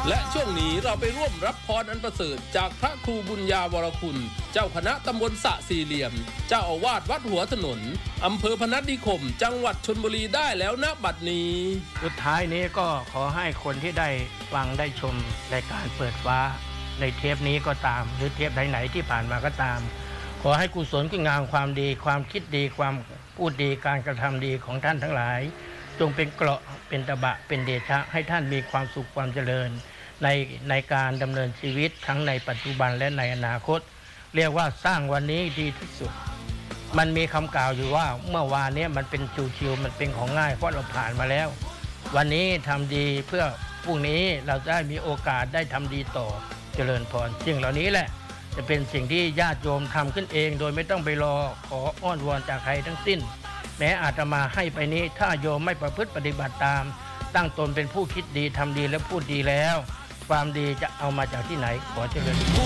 และช่วงนี้เราไปร่วมรับพรอันประเสริฐจากพระครูบุญญาวรคุณ เจ้าคณะตำบลสะสี่เหลี่ยม เจ้าอาวาสวัดหัวถนนอำเภอพนัสนิคมจังหวัดชลบุรีได้แล้วณบัดนี้สุดท้ายนี้ก็ขอให้คนที่ได้ฟังได้ชมรายการเปิดฟ้าในเทปนี้ก็ตามหรือเทปไหนๆที่ผ่านมาก็ตามขอให้กุศลคุณงามความดีความคิดดีความพูดดีการกระทำดีของท่านทั้งหลายจงเป็นเกราะเป็นตบะเป็นเดชะให้ท่านมีความสุขความเจริญในการดำเนินชีวิตทั้งในปัจจุบันและในอนาคตเรียกว่าสร้างวันนี้ดีที่สุดมันมีคำกล่าวอยู่ว่าเมื่อวานนี้มันเป็นชิวๆมันเป็นของง่ายเพราะเราผ่านมาแล้ววันนี้ทำดีเพื่อพรุ่งนี้เราจะได้มีโอกาสได้ทำดีต่อเจริญพรสิ่งเหล่านี้แหละจะเป็นสิ่งที่ญาติโยมทำขึ้นเองโดยไม่ต้องไปรอขออ้อนวอนจากใครทั้งสิ้นแม้อาตมาให้ไปนี้ถ้าโยมไม่ประพฤติปฏิบัติตามตั้งตนเป็นผู้คิดดีทำดีและพูดดีแล้วความดีจะเอามาจากที่ไหนขอเจริญ